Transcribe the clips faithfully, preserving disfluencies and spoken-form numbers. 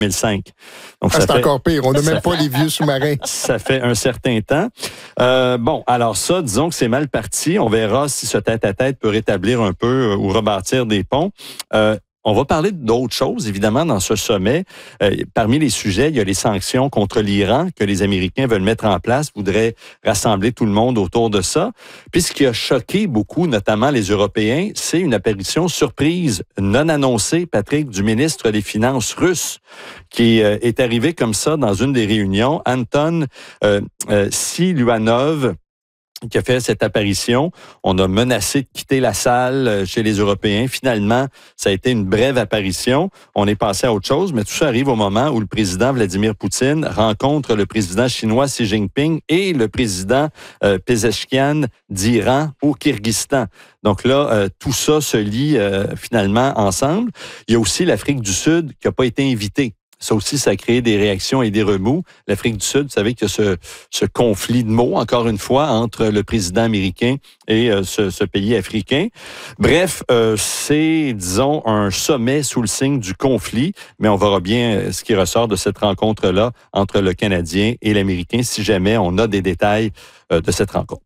deux mille cinq. Donc, ah, ça c'est fait, encore pire. On n'a même pas les vieux sous-marins. Ça fait un certain temps. Euh, bon, alors ça, disons que c'est mal parti. On verra si ce tête-à-tête peut rétablir un peu euh, ou rebâtir des ponts. Euh, On va parler d'autres choses, évidemment, dans ce sommet. Euh, parmi les sujets, il y a les sanctions contre l'Iran que les Américains veulent mettre en place, voudraient rassembler tout le monde autour de ça. Puis ce qui a choqué beaucoup, notamment les Européens, c'est une apparition surprise, non annoncée, Patrick, du ministre des Finances russe, qui euh, est arrivé comme ça dans une des réunions, Anton euh, euh, Siluanov, qui a fait cette apparition. On a menacé de quitter la salle chez les Européens. Finalement, ça a été une brève apparition. On est passé à autre chose, mais tout ça arrive au moment où le président Vladimir Poutine rencontre le président chinois Xi Jinping et le président euh, Pezeshkian d'Iran au Kyrgyzstan. Donc là, euh, tout ça se lie euh, finalement ensemble. Il y a aussi l'Afrique du Sud qui n'a pas été invitée. Ça aussi, ça a créé des réactions et des remous. L'Afrique du Sud, vous savez qu'il y a ce, ce conflit de mots, encore une fois, entre le président américain et euh, ce, ce pays africain. Bref, euh, c'est, disons, un sommet sous le signe du conflit, mais on verra bien ce qui ressort de cette rencontre-là entre le Canadien et l'Américain, si jamais on a des détails euh, de cette rencontre.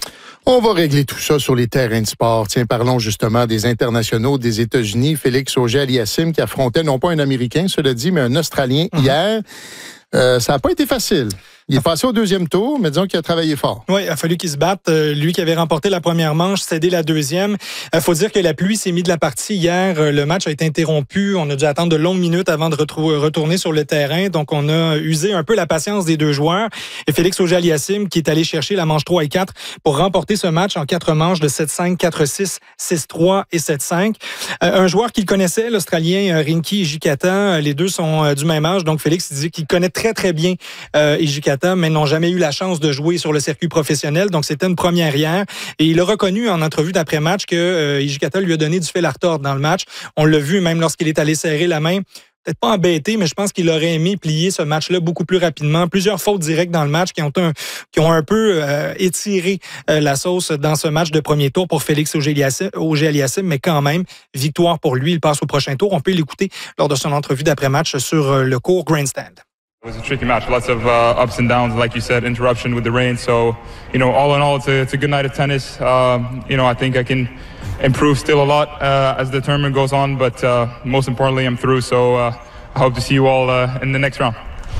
On va régler tout ça sur les terrains de sport. Tiens, parlons justement des internationaux des États-Unis. Félix Auger-Aliassime qui affrontait non pas un Américain, cela dit, mais un Australien mm-hmm. hier. Euh, ça n'a pas été facile. Il est passé au deuxième tour, mais disons qu'il a travaillé fort. Oui, il a fallu qu'il se batte. Euh, lui qui avait remporté la première manche, cédé la deuxième. Il euh, faut dire que la pluie s'est mise de la partie hier. Euh, le match a été interrompu. On a dû attendre de longues minutes avant de retrou- retourner sur le terrain. Donc, on a usé un peu la patience des deux joueurs. Et Félix Auger-Aliassime qui est allé chercher la manche trois et quatre pour remporter ce match en quatre manches de sept cinq, quatre six, six trois et sept cinq. Euh, un joueur qu'il connaissait, l'Australien euh, Rinky Hijikata, les deux sont euh, du même âge. Donc, Félix dit qu'il connaît très, très bien euh, Hijikata, mais n'ont jamais eu la chance de jouer sur le circuit professionnel. Donc, c'était une première hier. Et il a reconnu en entrevue d'après-match que euh, Hijikata lui a donné du fil à retordre dans le match. On l'a vu même lorsqu'il est allé serrer la main. Peut-être pas embêté, mais je pense qu'il aurait aimé plier ce match-là beaucoup plus rapidement. Plusieurs fautes directes dans le match qui ont un, qui ont un peu euh, étiré euh, la sauce dans ce match de premier tour pour Félix Auger-Aliassime, mais quand même, victoire pour lui. Il passe au prochain tour. On peut l'écouter lors de son entrevue d'après-match sur euh, le court Grandstand. It was a tricky match, lots of uh, ups and downs, like you said, interruption with the rain. So, you know, all in all, it's a, it's a good night of tennis. Um, you know, I think I can improve still a lot uh, as the tournament goes on, but uh, most importantly, I'm through. So uh, I hope to see you all uh, in the next round.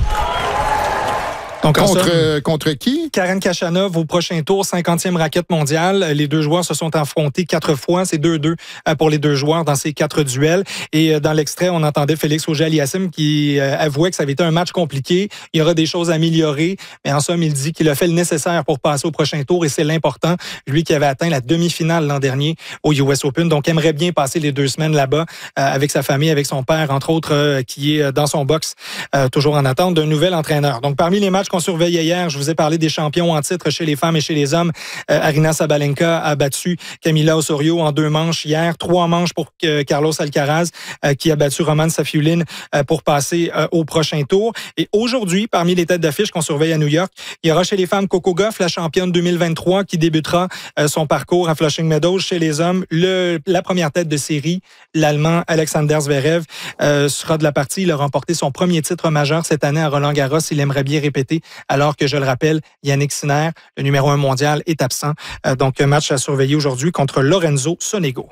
Donc, contre, somme, contre qui? Karen Khachanov au prochain tour, cinquantième raquette mondiale. Les deux joueurs se sont affrontés quatre fois. C'est deux deux pour les deux joueurs dans ces quatre duels. Et dans l'extrait, on entendait Félix Auger-Aliassime qui avouait que ça avait été un match compliqué. Il y aura des choses à améliorer. Mais en somme, il dit qu'il a fait le nécessaire pour passer au prochain tour et c'est l'important. Lui qui avait atteint la demi-finale l'an dernier au U S Open. Donc, aimerait bien passer les deux semaines là-bas avec sa famille, avec son père, entre autres, qui est dans son box, toujours en attente d'un nouvel entraîneur. Donc, parmi les matchs qu'on surveillait hier, je vous ai parlé des champions en titre chez les femmes et chez les hommes. Euh, Aryna Sabalenka a battu Camila Osorio en deux manches hier. Trois manches pour euh, Carlos Alcaraz euh, qui a battu Roman Safiullin euh, pour passer euh, au prochain tour. Et aujourd'hui, parmi les têtes d'affiche qu'on surveille à New York, il y aura chez les femmes Coco Gauff, la championne deux mille vingt-trois, qui débutera euh, son parcours à Flushing Meadows. Chez les hommes, le, la première tête de série, l'Allemand Alexander Zverev, euh, sera de la partie. Il a remporté son premier titre majeur cette année à Roland-Garros. Il aimerait bien répéter, alors que, je le rappelle, Yannick Sinner, le numéro un mondial, est absent. Euh, donc, un match à surveiller aujourd'hui contre Lorenzo Sonego.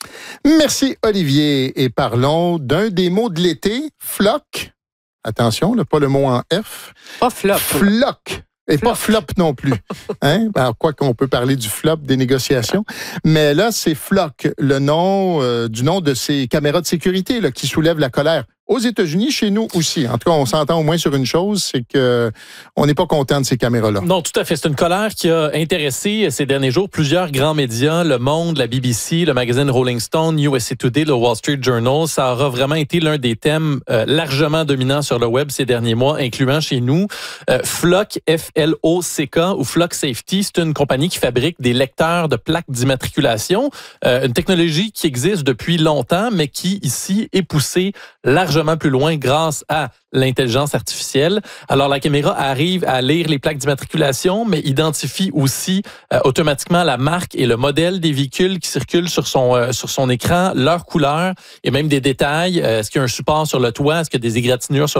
Merci, Olivier. Et parlons d'un des mots de l'été, floc. Attention, là, pas le mot en F. Pas flop. Floc. Et flop. Pas flop non plus. Hein? Alors, quoi qu'on peut parler du flop des négociations. Mais là, c'est Flock, le nom euh, du nom de ces caméras de sécurité là, qui soulèvent la colère. Aux États-Unis, chez nous aussi. En tout cas, on s'entend au moins sur une chose, c'est que on n'est pas content de ces caméras-là. Non, tout à fait. C'est une colère qui a intéressé ces derniers jours plusieurs grands médias, Le Monde, la B B C, le magazine Rolling Stone, U S A Today, le Wall Street Journal. Ça aura vraiment été l'un des thèmes euh, largement dominants sur le web ces derniers mois, incluant chez nous. Euh, Flock, F L O C K ou Flock Safety, c'est une compagnie qui fabrique des lecteurs de plaques d'immatriculation. Euh, une technologie qui existe depuis longtemps, mais qui, ici, est poussée largement plus loin grâce à l'intelligence artificielle. Alors, la caméra arrive à lire les plaques d'immatriculation, mais identifie aussi euh, automatiquement la marque et le modèle des véhicules qui circulent sur son euh, sur son écran, leur couleur et même des détails. Euh, est-ce qu'il y a un support sur le toit? Est-ce qu'il y a des égratignures sur